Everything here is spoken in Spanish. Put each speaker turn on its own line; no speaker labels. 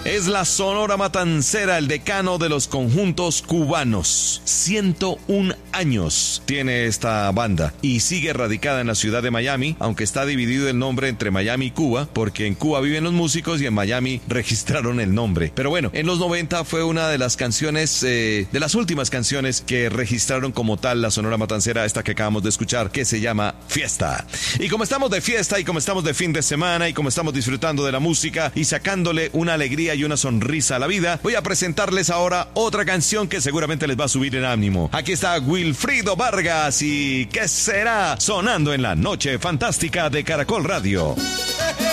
Es la Sonora Matancera, el decano de los conjuntos cubanos. 101 años tiene esta banda y sigue radicada en la ciudad de Miami, aunque está dividido el nombre entre Miami y Cuba, porque en Cuba viven los músicos y en Miami registraron el nombre. Pero bueno, en los 90 fue una de las canciones, de las últimas canciones que registraron como tal la Sonora Matancera, esta que acabamos de escuchar, que se llama Fiesta. Y como estamos de fiesta y como estamos de fin de semana y como estamos disfrutando de la música y sacándole una alegría y una sonrisa a la vida, voy a presentarles ahora otra canción que seguramente les va a subir el ánimo. Aquí está Wilfrido Vargas y ¿Qué será? Sonando en la noche fantástica de Caracol Radio.